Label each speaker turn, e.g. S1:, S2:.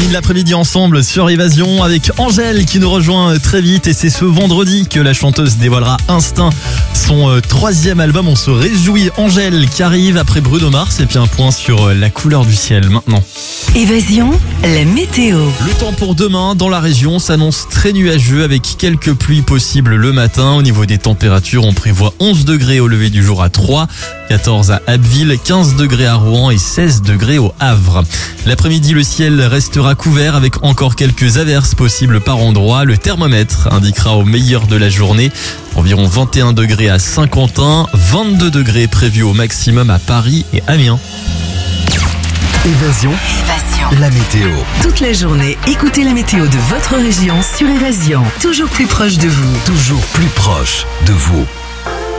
S1: termine l'après-midi ensemble sur Évasion avec Angèle qui nous rejoint très vite et c'est ce vendredi que la chanteuse dévoilera Instinct, son troisième album. On se réjouit. Angèle qui arrive après Bruno Mars et puis un point sur la couleur du ciel maintenant.
S2: Évasion, la météo.
S1: Le temps pour demain dans la région s'annonce très nuageux avec quelques pluies possibles le matin. Au niveau des températures, on prévoit 11 degrés au lever du jour à Troyes, 14 à Abbeville, 15 degrés à Rouen et 16 degrés au Havre. L'après-midi, le ciel restera couvert avec encore quelques averses possibles par endroits. Le thermomètre indiquera au meilleur de la journée environ 21 degrés à Saint-Quentin, 22 degrés prévus au maximum à Paris et Amiens.
S3: Évasion, la météo.
S2: Toute la journée, écoutez la météo de votre région sur Évasion. Toujours plus proche de vous.
S3: Toujours plus proche de vous.